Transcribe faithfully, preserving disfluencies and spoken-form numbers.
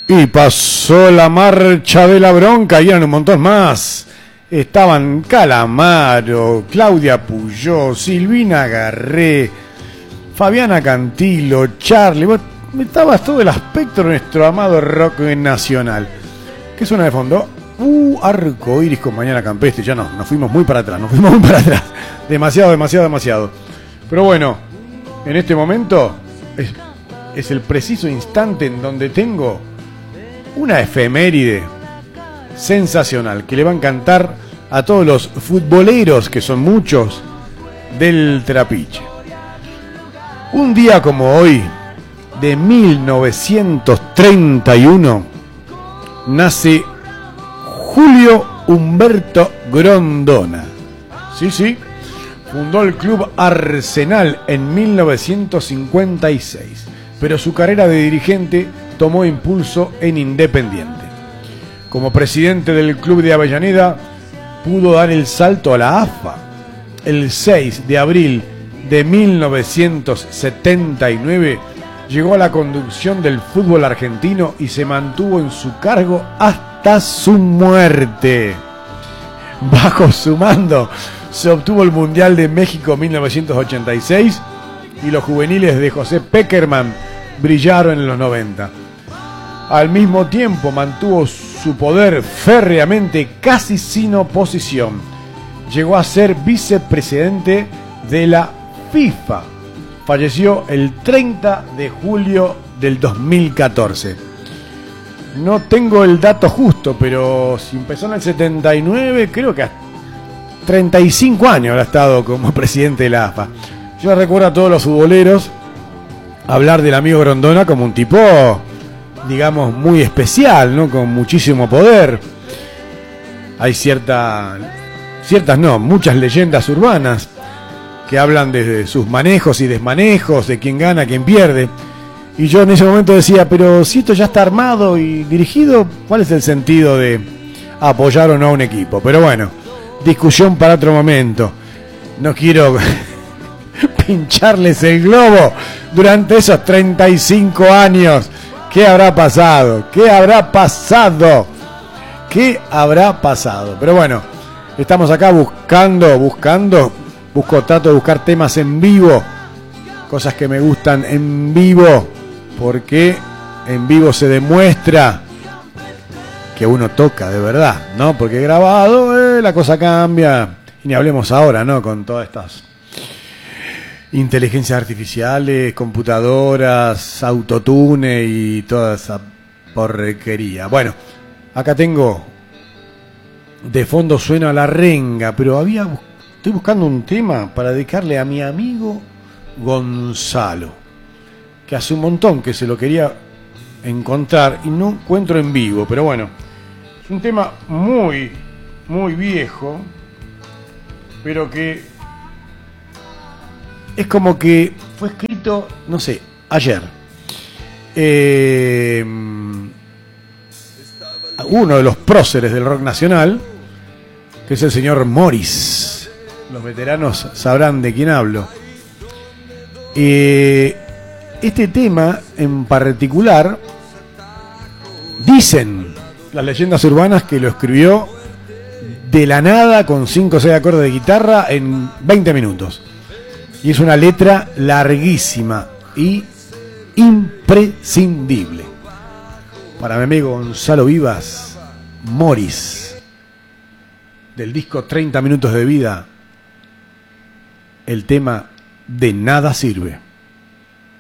Y pasó la marcha de la bronca y eran un montón más. Estaban Calamaro, Claudia Puyó, Silvina Garré, Fabiana Cantilo, Charlie. Vos estabas todo el aspecto de nuestro amado rock nacional. ¿Qué suena de fondo? Uh, Arco Iris con Mañana Campestre. Ya no, nos fuimos muy para atrás, nos fuimos muy para atrás. Demasiado, demasiado, demasiado. Pero bueno, en este momento es, es el preciso instante en donde tengo una efeméride sensacional que le va a encantar a todos los futboleros, que son muchos, del Trapiche. Un día como hoy, de mil novecientos treinta y uno, nace Julio Humberto Grondona. Sí, sí, fundó el club Arsenal en mil novecientos cincuenta y seis, pero su carrera de dirigente tomó impulso en Independiente. Como presidente del club de Avellaneda, pudo dar el salto a la A F A. El seis de abril de mil novecientos setenta y nueve llegó a la conducción del fútbol argentino y se mantuvo en su cargo hasta su muerte. Bajo su mando se obtuvo el Mundial de México mil novecientos ochenta y seis y los juveniles de José Peckerman brillaron en los noventa. Al mismo tiempo mantuvo su poder férreamente, casi sin oposición. Llegó a ser vicepresidente de la FIFA. Falleció el treinta de julio del dos mil catorce. No tengo el dato justo, pero si empezó en el setenta y nueve, creo que hasta treinta y cinco años ha estado como presidente de la A F A. Yo recuerdo a todos los futboleros hablar del amigo Grondona como un tipo, digamos, muy especial, ¿no? Con muchísimo poder. Hay cierta, ciertas no, muchas leyendas urbanas que hablan de sus manejos y desmanejos, de quién gana, quién pierde. Y yo en ese momento decía, pero si esto ya está armado y dirigido, ¿cuál es el sentido de apoyar o no a un equipo? Pero bueno, discusión para otro momento. No quiero pincharles el globo durante esos treinta y cinco años. ¿Qué habrá pasado? ¿Qué habrá pasado? ¿Qué habrá pasado? Pero bueno, estamos acá buscando, buscando, busco, trato de buscar temas en vivo, cosas que me gustan en vivo, porque en vivo se demuestra que uno toca de verdad, ¿no? Porque grabado, eh, la cosa cambia. Y ni hablemos ahora, ¿no? Con todas estas inteligencias artificiales, computadoras, autotune y toda esa porquería. Bueno, acá tengo, de fondo suena La Renga, pero había, estoy buscando un tema para dedicarle a mi amigo Gonzalo, que hace un montón que se lo quería encontrar y no encuentro en vivo, pero bueno, es un tema muy, muy viejo, pero que es como que fue escrito, no sé, ayer. Eh, uno de los próceres del rock nacional, que es el señor Morris. Los veteranos sabrán de quién hablo. Eh, este tema en particular, dicen las leyendas urbanas que lo escribió de la nada con cinco o seis acordes de guitarra en veinte minutos. Y es una letra larguísima y imprescindible. Para mi amigo Gonzalo Vivas, Morris, del disco treinta minutos de vida, el tema De Nada Sirve.